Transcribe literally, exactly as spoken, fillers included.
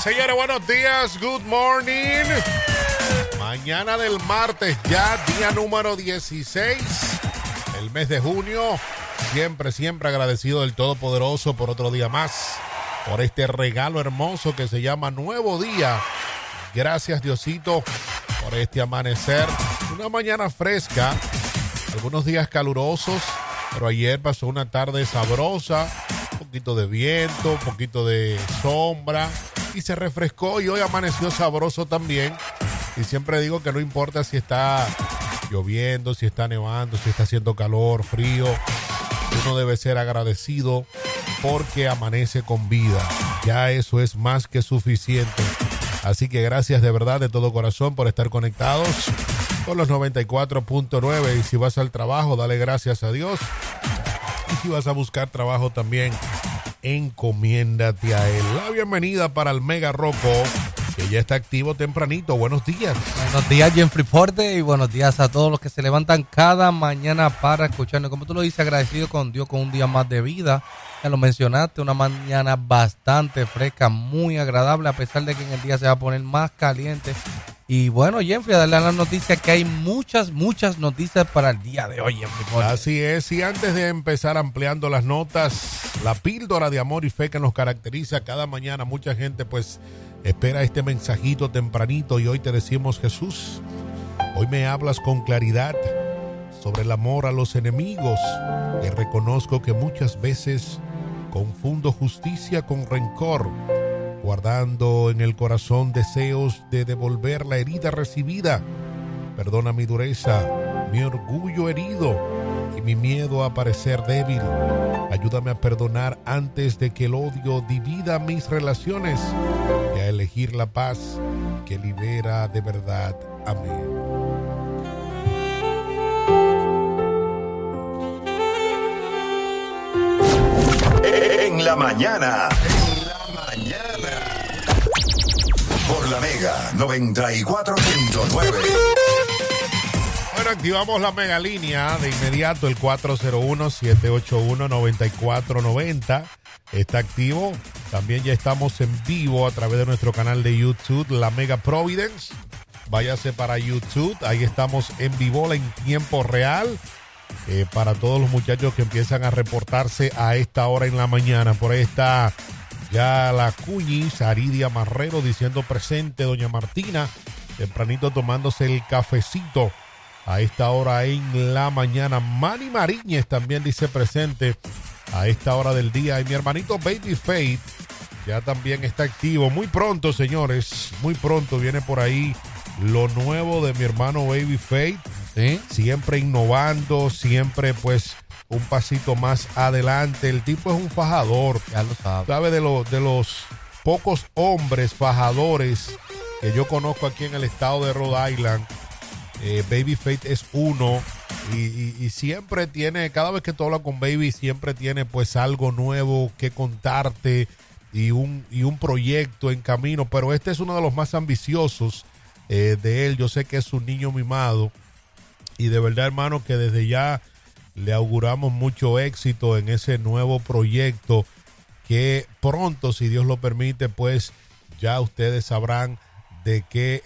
señores, buenos días, good morning. Mañana del martes, ya día número dieciséis, el mes de junio. Siempre, siempre agradecido del Todopoderoso por otro día más, por este regalo hermoso que se llama Nuevo Día. Gracias, Diosito, por este amanecer. Una mañana fresca, algunos días calurosos, pero ayer pasó una tarde sabrosa, un poquito de viento, un poquito de sombra, y se refrescó y hoy amaneció sabroso también. Y siempre digo que no importa si está lloviendo, si está nevando, si está haciendo calor, frío, uno debe ser agradecido porque amanece con vida. Ya eso es más que suficiente. Así que gracias de verdad, de todo corazón, por estar conectados con los noventa y cuatro punto nueve. Y si vas al trabajo, dale gracias a Dios. Y si vas a buscar trabajo también, encomiéndate a Él. La bienvenida para el Mega Rocco, que ya está activo tempranito. Buenos días. Buenos días, Jeffrey Forte, y buenos días a todos los que se levantan cada mañana para escucharnos. Como tú lo dices, agradecido con Dios con un día más de vida. Ya lo mencionaste, una mañana bastante fresca, muy agradable, a pesar de que en el día se va a poner más caliente. Y bueno, Jeffrey, a darle a la noticia que hay muchas, muchas noticias para el día de hoy, Jeffrey Forte. Así es, y antes de empezar ampliando las notas, la píldora de amor y fe que nos caracteriza cada mañana, mucha gente pues espera este mensajito tempranito y hoy te decimos: Jesús, hoy me hablas con claridad sobre el amor a los enemigos, y reconozco que muchas veces confundo justicia con rencor, guardando en el corazón deseos de devolver la herida recibida. Perdona mi dureza, mi orgullo herido y mi miedo a parecer débil. Ayúdame a perdonar antes de que el odio divida mis relaciones y a elegir la paz que libera de verdad. Amén. En la mañana. En la mañana. Por la Mega noventa y cuatro punto nueve. Bueno, activamos la mega línea de inmediato, el cuatro cero uno, siete ocho uno, nueve cuatro nueve cero. Está activo. También ya estamos en vivo a través de nuestro canal de YouTube, La Mega Providence. Váyase para YouTube. Ahí estamos en vivo en tiempo real. Eh, para todos los muchachos que empiezan a reportarse a esta hora en la mañana. Por ahí está ya la Cuñiz, Aridia Marrero diciendo presente, doña Martina, tempranito tomándose el cafecito a esta hora en la mañana. Manny Mariñez también dice presente a esta hora del día. Y mi hermanito Baby Faith ya también está activo. Muy pronto, señores, muy pronto viene por ahí lo nuevo de mi hermano Baby Faith. ¿Sí? Siempre innovando, siempre pues un pasito más adelante. El tipo es un fajador. Ya lo sabe. Sabe de, lo, de los pocos hombres fajadores que yo conozco aquí en el estado de Rhode Island. Eh, Baby Faith es uno y, y, y siempre tiene, cada vez que tú hablas con Baby, siempre tiene pues algo nuevo que contarte y un, y un proyecto en camino. Pero este es uno de los más ambiciosos eh, de él. Yo sé que es un niño mimado. Y de verdad, hermano, que desde ya le auguramos mucho éxito en ese nuevo proyecto que pronto, si Dios lo permite, pues ya ustedes sabrán de qué